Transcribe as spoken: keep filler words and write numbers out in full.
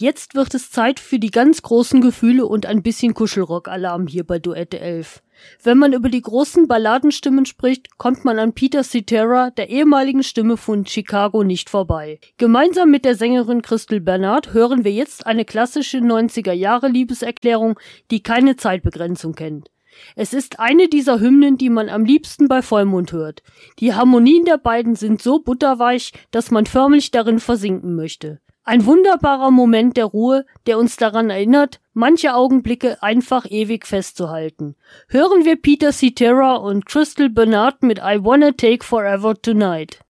Jetzt wird es Zeit für die ganz großen Gefühle und ein bisschen Kuschelrock-Alarm hier bei Duette elf. Wenn man über die großen Balladenstimmen spricht, kommt man an Peter Cetera, der ehemaligen Stimme von Chicago, nicht vorbei. Gemeinsam mit der Sängerin Crystal Bernard hören wir jetzt eine klassische neunziger-Jahre-Liebeserklärung, die keine Zeitbegrenzung kennt. Es ist eine dieser Hymnen, die man am liebsten bei Vollmond hört. Die Harmonien der beiden sind so butterweich, dass man förmlich darin versinken möchte. Ein wunderbarer Moment der Ruhe, der uns daran erinnert, manche Augenblicke einfach ewig festzuhalten. Hören wir Peter Cetera und Crystal Bernard mit I Wanna Take Forever Tonight.